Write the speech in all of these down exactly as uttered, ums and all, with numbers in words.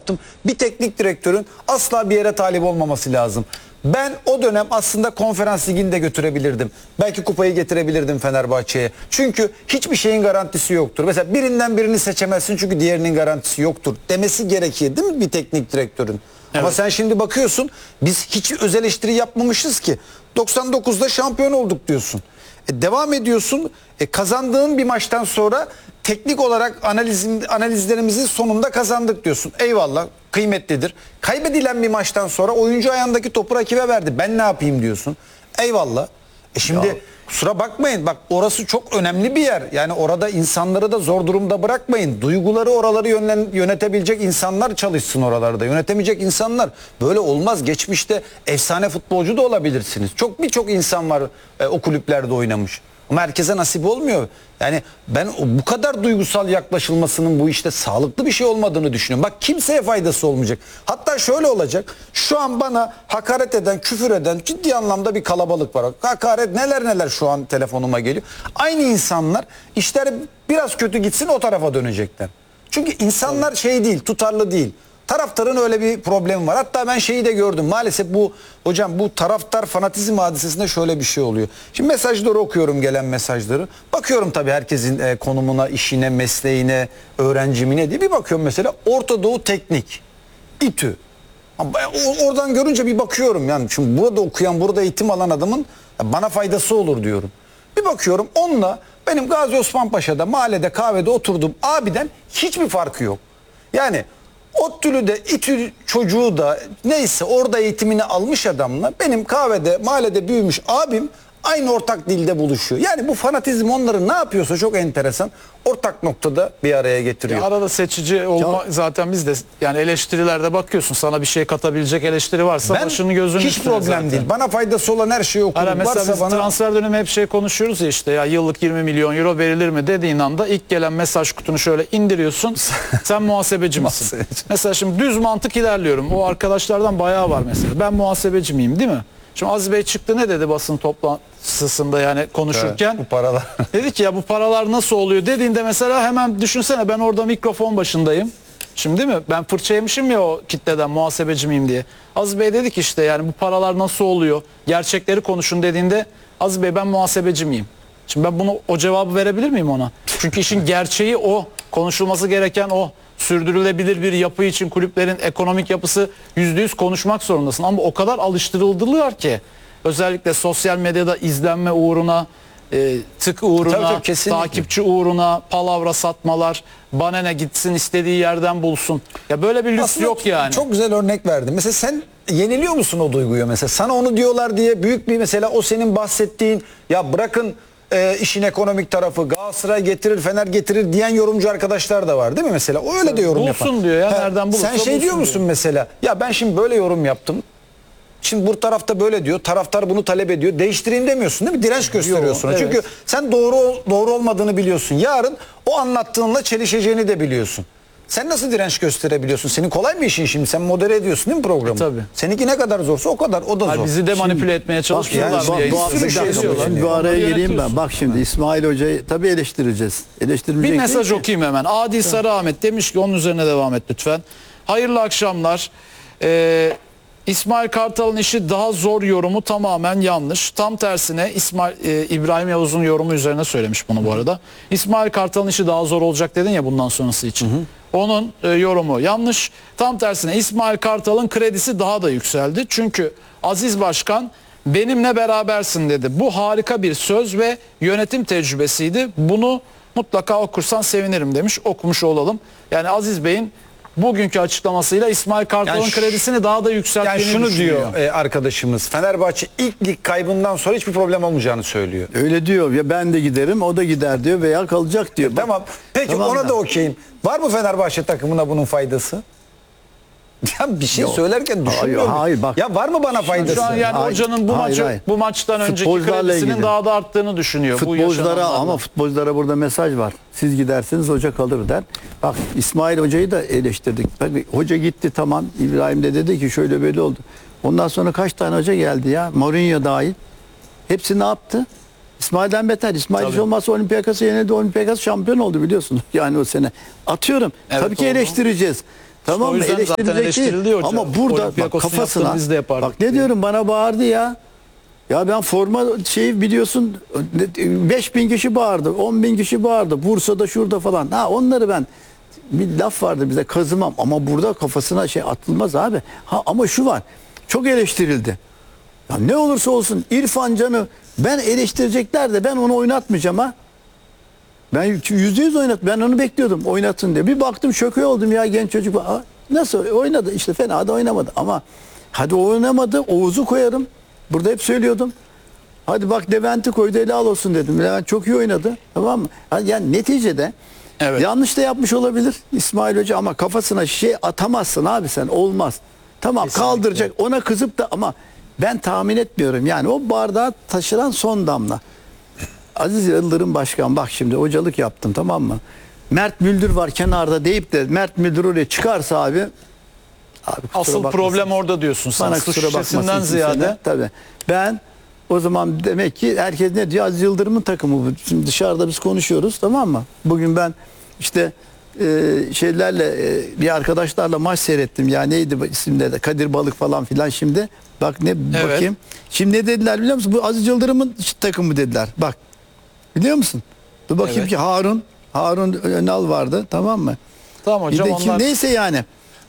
yaptım. Bir teknik direktörün asla bir yere talip olmaması lazım. Ben o dönem aslında Konferans Ligi'ni de götürebilirdim. Belki kupayı getirebilirdim Fenerbahçe'ye. Çünkü hiçbir şeyin garantisi yoktur. Mesela birinden birini seçemezsin çünkü diğerinin garantisi yoktur demesi gerekir değil mi bir teknik direktörün? Evet. Ama sen şimdi bakıyorsun biz hiç öz eleştiri yapmamışız ki. doksan dokuzda şampiyon olduk diyorsun. E, devam ediyorsun. E, kazandığın bir maçtan sonra teknik olarak analizin, analizlerimizin sonunda kazandık diyorsun. Eyvallah, kıymetlidir. Kaybedilen bir maçtan sonra oyuncu ayağındaki topu rakibe verdi. Ben ne yapayım diyorsun. Eyvallah. E şimdi ya, kusura bakmayın, bak orası çok önemli bir yer. Yani orada insanları da zor durumda bırakmayın. Duyguları oraları yönlen, yönetebilecek insanlar çalışsın oralarda. Yönetemeyecek insanlar. Böyle olmaz. Geçmişte efsane futbolcu da olabilirsiniz. Çok birçok insan var e, o kulüplerde oynamış. Ama herkese nasip olmuyor. Yani ben bu kadar duygusal yaklaşılmasının bu işte sağlıklı bir şey olmadığını düşünüyorum. Bak kimseye faydası olmayacak. Hatta şöyle olacak. Şu an bana hakaret eden, küfür eden ciddi anlamda bir kalabalık var. Hakaret neler neler şu an telefonuma geliyor. Aynı insanlar işler biraz kötü gitsin o tarafa dönecekler. Çünkü insanlar şey değil, tutarlı değil. Taraftarın öyle bir problemi var. Hatta ben şeyi de gördüm. Maalesef bu hocam bu taraftar fanatizm hadisesinde şöyle bir şey oluyor. Şimdi mesajları okuyorum, gelen mesajları. Bakıyorum tabii herkesin e, konumuna, işine, mesleğine, öğrencimine diye. Bir bakıyorum mesela Orta Doğu Teknik, İTÜ. Oradan görünce bir bakıyorum yani. Şimdi burada okuyan, burada eğitim alan adamın bana faydası olur diyorum. Bir bakıyorum onunla benim Gazi Osman Paşa'da mahallede kahvede oturduğum abiden hiçbir farkı yok. Yani ODTÜ'lü de İTÜ çocuğu da neyse orada eğitimini almış adamla benim kahvede mahallede büyümüş abim aynı ortak dilde buluşuyor. Yani bu fanatizm onları ne yapıyorsa çok enteresan ortak noktada bir araya getiriyor. Ya arada seçici olma ya, zaten biz de yani eleştirilerde bakıyorsun sana bir şey katabilecek eleştiri varsa ben başını gözünü hiç problem zaten değil. Bana faydası olan her şeyi okurum. Mesela varsa biz bana... transfer dönemi hep şey konuşuyoruz ya işte ya yıllık yirmi milyon euro verilir mi dediğin anda ilk gelen mesaj kutunu şöyle indiriyorsun. Sen muhasebeci misin? Mesela şimdi düz mantık ilerliyorum. O arkadaşlardan bayağı var mesela. Ben muhasebeci miyim değil mi? Şimdi Aziz Bey çıktı ne dedi basın toplantısında yani konuşurken? Evet, bu paralar. Dedi ki ya bu paralar nasıl oluyor dediğinde mesela hemen düşünsene ben orada mikrofon başındayım. Şimdi değil mi? Ben fırça yemişim ya o kitleden muhasebeci miyim diye. Aziz Bey dedi ki işte yani bu paralar nasıl oluyor? Gerçekleri konuşun dediğinde Aziz Bey ben muhasebeci miyim? Şimdi ben bunu o cevabı verebilir miyim ona? Çünkü işin gerçeği o. Konuşulması gereken o. Sürdürülebilir bir yapı için kulüplerin ekonomik yapısı yüzde yüz konuşmak zorundasın. Ama o kadar alıştırıldılar ki özellikle sosyal medyada izlenme uğruna, e, tık uğruna, tabii, tabii, takipçi uğruna, palavra satmalar, bana ne gitsin istediği yerden bulsun. Ya böyle bir lüks aslında yok yani. Çok güzel örnek verdim. Mesela sen yeniliyor musun o duyguyu mesela? Sana onu diyorlar diye büyük bir mesela o senin bahsettiğin ya bırakın E, işin ekonomik tarafı Galatasaray getirir Fener getirir diyen yorumcu arkadaşlar da var değil mi mesela? O öyle de yorum bulsun yapan. diyor ya ha, nereden bulursa sen şey diyor musun diyor. Mesela ya ben şimdi böyle yorum yaptım. Şimdi bu tarafta böyle diyor. Taraftar bunu talep ediyor. Değiştireyim demiyorsun değil mi? Direnç gösteriyorsun. Evet. Çünkü sen doğru doğru olmadığını biliyorsun. Yarın o anlattığınla çelişeceğini de biliyorsun. Sen nasıl direnç gösterebiliyorsun? Senin kolay bir işin şimdi. Sen modere ediyorsun değil mi programı? E, tabii. Seninki ne kadar zorsa o kadar. O da Hayır, zor. Bizi de manipüle şimdi, etmeye çalışıyorlar. Yani, diye. bu, bu, bir, şey şimdi bu araya gireyim ben. Bak şimdi İsmail Hoca'yı tabii eleştireceğiz. Bir mesaj okuyayım hemen. Adil Sarıahmet demiş ki onun üzerine devam et lütfen. Hayırlı akşamlar. Ee, İsmail Kartal'ın işi daha zor yorumu tamamen yanlış. Tam tersine İsmail e, İbrahim Yavuz'un yorumu üzerine söylemiş bunu bu arada. İsmail Kartal'ın işi daha zor olacak dedin ya bundan sonrası için. Hı hı. Onun e, yorumu yanlış. Tam tersine İsmail Kartal'ın kredisi daha da yükseldi. Çünkü Aziz Başkan benimle berabersin dedi. Bu harika bir söz ve yönetim tecrübesiydi. Bunu mutlaka okursan sevinirim demiş. Okumuş olalım. Yani Aziz Bey'in bugünkü açıklamasıyla İsmail Kartal'ın yani kredisini daha da yükselttiğini yani şunu düşünüyor. diyor e, arkadaşımız. Fenerbahçe ilk lig kaybından sonra hiçbir problem olmayacağını söylüyor. Öyle diyor. Ya ben de giderim, o da gider diyor veya kalacak diyor. Tamam. Peki tamam ona da, da okeyim. Var mı Fenerbahçe takımına bunun faydası? Ya bir şey Yok. söylerken düşünmüyorum. Hayır, hayır, bak. Ya var mı bana faydası? Şu an yani hayır, hocanın bu hayır, maçı hayır. bu maçtan önceki kredisinin ilgili. daha da arttığını düşünüyor. Futbolculara ama futbolculara burada mesaj var. Siz gidersiniz hoca kalır der. Bak İsmail Hoca'yı da eleştirdik. Bak, hoca gitti tamam. İbrahim de dedi ki şöyle böyle oldu. Ondan sonra kaç tane hoca geldi ya? Mourinho dahil. Hepsi ne yaptı? İsmail'den beter. İsmail hiç olmazsa Olympiakos'u yenildi. Olympiakos şampiyon oldu biliyorsunuz. Yani o sene. Atıyorum. Evet, Tabii ki doğru. eleştireceğiz. Tamam o mı? yüzden zaten Eleştirilecek eleştirildi değil. hoca. Ama burada bak, Olympiakos'un kafasına yaptığını biz de yapardık bak ne diye. diyorum, bana bağırdı ya. Ya ben forma şeyi biliyorsun, beş bin kişi bağırdı, on bin kişi bağırdı. Bursa'da şurada falan. Ha onları ben, bir laf vardı bize, kazımam ama burada kafasına şey atılmaz abi. Ha ama şu var. Çok eleştirildi. Ya ne olursa olsun İrfan Can'ı ben eleştirecekler de ben onu oynatmayacağım ha. Ben yüzde yüz oynat. Ben onu bekliyordum oynatın diye. Bir baktım şoke oldum ya, genç çocuk. Aa, nasıl oynadı? İşte fena da oynamadı ama hadi oynamadı, Oğuz'u koyarım. Burada hep söylüyordum. Hadi bak Levent'i koydu, helal olsun dedim. Levent çok iyi oynadı. Tamam mı? Yani neticede Evet. yanlış da yapmış olabilir İsmail Hoca ama kafasına şey atamazsın abi sen. Olmaz. Tamam Kesinlikle. kaldıracak. Ona kızıp da ama ben tahmin etmiyorum. Yani o bardağı taşıran son damla. Aziz Yıldırım Başkan, bak şimdi hocalık yaptım, tamam mı? Mert Müldür var kenarda deyip de Mert Müldür oraya çıkarsa abi, abi kusura Asıl bakmasın. problem orada diyorsun sen. Bana Suç kusura şişesinden bakmasın ziyade. kimse. Tabii. Ben o zaman demek ki herkes ne diyor? Aziz Yıldırım'ın takımı bu. Şimdi dışarıda biz konuşuyoruz, tamam mı? Bugün ben işte e, şeylerle e, bir arkadaşlarla maç seyrettim. Ya neydi bu isimleri de, Kadir Balık falan filan şimdi. Bak ne Evet. bakayım. Şimdi ne dediler biliyor musun? Bu Aziz Yıldırım'ın takımı dediler. Bak. Biliyor musun? Dur bakayım Evet. ki Harun Harun Önal vardı, tamam mı? Tamam Bir hocam de kim onlar... neyse yani.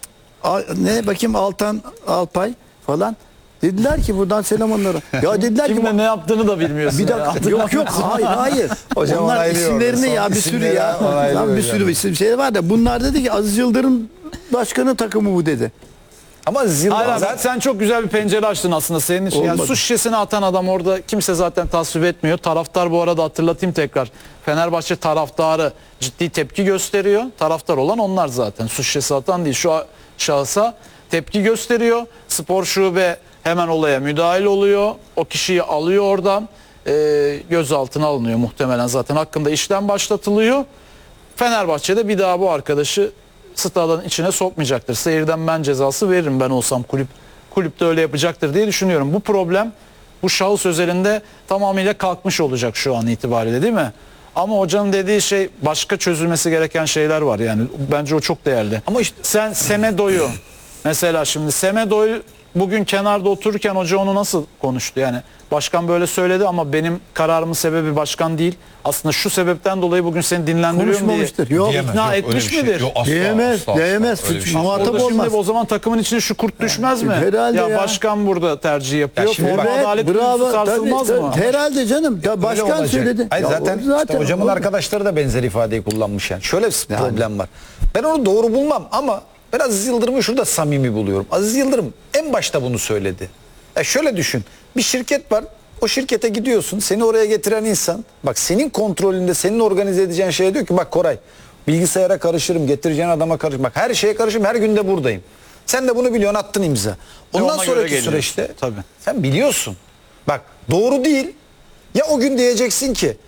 A- ne bakayım Altan Alpay falan. Dediler ki buradan selam onlara. Ya dediler ki Kimle ne yaptığını da bilmiyorsun. bir ya. dakika yok yok hayır hayır. Hocam Onlar onaylıyor isimlerini orada. ya Son bir sürü isimleri ya. onaylıyor Lan bir hocam. sürü isim şey var da bunlar dedi ki Aziz Yıldırım başkanı takımı bu dedi. Ama Yıldırım Hayır abi, zaten sen çok güzel bir pencere açtın aslında senin için. Yani Olmadı. su şişesini atan adam orada kimse zaten tasvip etmiyor. Taraftar, bu arada hatırlatayım tekrar. Fenerbahçe taraftarı ciddi tepki gösteriyor. Taraftar olan onlar zaten. Su şişesi atan değil. Şu şahısa tepki gösteriyor. Spor şube hemen olaya müdahil oluyor. O kişiyi alıyor oradan. E, gözaltına alınıyor muhtemelen, zaten hakkında işlem başlatılıyor. Fenerbahçe'de bir daha bu arkadaşı stadın içine sokmayacaktır. Seyirden men cezası veririm ben olsam, kulüp kulüp de öyle yapacaktır diye düşünüyorum. Bu problem bu şahıs özelinde tamamıyla kalkmış olacak şu an itibariyle, değil mi? Ama hocanın dediği şey, başka çözülmesi gereken şeyler var yani. Bence o çok değerli. Ama işte sen Semedo'yu mesela, şimdi Semedo'yu bugün kenarda otururken hoca onu nasıl konuştu? Yani başkan böyle söyledi ama benim kararımın sebebi başkan değil. Aslında şu sebepten dolayı bugün seni dinlendiriyorum diye Konuşmamıştır. Yok. Diyemez, ikna yok, öyle etmiş bir şey. midir? Yok, asla, Diyemez, asla, asla, diyemez. öyle bir şey. Muhatap Orada olmaz. şimdi o zaman takımın içinde şu kurt düşmez mi? Herhalde ya. Başkan burada tercih yapıyor. Ya şimdi Forma bak- adalet bravo. duygusu sarsılmaz Tabii, mı? tabii. Herhalde canım. Ya öyle başkan olacak. söyledi. Hayır, Ya zaten, o işte hocamın o- arkadaşları da benzer ifadeyi kullanmış yani. Şöyle bir problem var. Ben onu doğru bulmam ama ben Aziz Yıldırım'ı şurada samimi buluyorum. Aziz Yıldırım en başta bunu söyledi. Ya şöyle düşün. Bir şirket var. O şirkete gidiyorsun. Seni oraya getiren insan, bak senin kontrolünde, senin organize edeceğin şeye diyor ki bak Koray, bilgisayara karışırım, getireceğin adama karışırım. Bak her şeye karışırım, her günde buradayım. Sen de bunu biliyorsun, attın imza. Ondan ona göre sonraki geliyorsun. süreçte Tabii. sen biliyorsun. Bak doğru değil. Ya o gün diyeceksin ki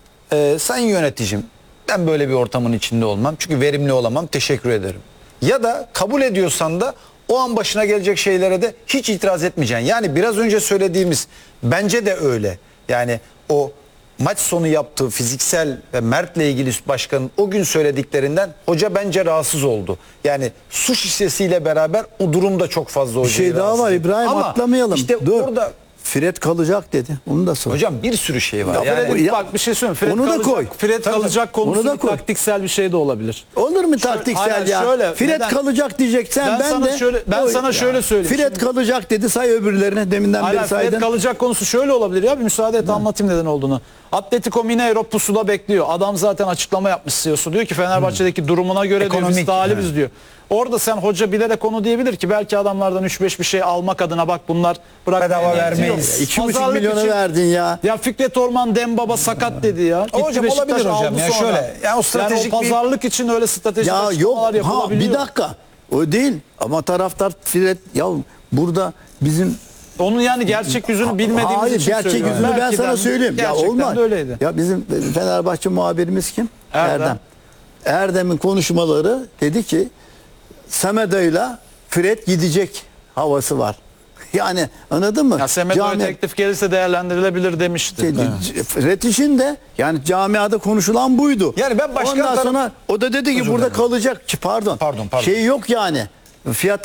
e, sayın yöneticim, ben böyle bir ortamın içinde olmam. Çünkü verimli olamam. Teşekkür ederim. Ya da kabul ediyorsan da o an başına gelecek şeylere de hiç itiraz etmeyeceksin. Yani biraz önce söylediğimiz bence de öyle. Yani o maç sonu yaptığı fiziksel ve Mert'le ilgili başkanın o gün söylediklerinden hoca bence rahatsız oldu. Yani su şişesiyle beraber o durum da çok fazla Bir hocayı şey daha rahatsız var etti. İbrahim, Ama atlamayalım. İşte Dur. orada Fred kalacak dedi. Onu da sor. hocam bir sürü şey var. Ya yani, Fred, Ya- bak bir şey söyleyeyim. Fred Onu da kalacak, koy. Fred Tabii. kalacak konusu Onu da bir koy. taktiksel bir şey de olabilir. Olur mu taktiksel hayır, ya? şöyle, Fred neden? kalacak diyeceksen Ben ben, sana de şöyle- ben o- sana şöyle söyleyeyim. Fred Şimdi- kalacak dedi, say öbürlerine deminden Hayır, beri Fred saydın. kalacak konusu şöyle olabilir ya, bir müsaade et anlatayım neden olduğunu. Atletico Mineiro pusuda bekliyor. Adam zaten açıklama yapmış C E O'su. Diyor ki Fenerbahçe'deki durumuna göre diyor biz Ekonomik, talibiz evet. diyor. Orada sen hoca bilerek onu diyebilir ki belki adamlardan üç beş bir şey almak adına bak bunlar bırakmaya Bedava niyeti vermeyiz. yok. iki buçuk Pazarlık milyona için- verdin ya. Ya Fikret Orman Dembaba sakat dedi ya. Gitti hocam Beşiktaş olabilir hocam aldı ya, sonra. şöyle, yani o stratejik yani o bir- pazarlık için öyle stratejik Ya yok açıklamalar ha yapılabiliyor. bir dakika. O değil ama taraftar Fred ya burada bizim Onun yani gerçek yüzünü bilmediğimiz hayır, için gerçek söylüyorum. yüzünü ben Belki sana de söyleyeyim. Ya gerçekten olmaz. de öyleydi. Ya bizim Fenerbahçe muhabirimiz kim? Erdem. Erdem'in konuşmaları dedi ki Semedo'yla Fred gidecek havası var. Yani anladın mı? Ya Semedo'ya Cami- teklif gelirse değerlendirilebilir demişti. Şey, Retiş'in de yani camiada konuşulan buydu. Yani ben başkan Ondan taraf- sonra o da dedi ki Özür burada dilerim. kalacak. Pardon. Pardon, pardon. Şey yok yani. Fiyat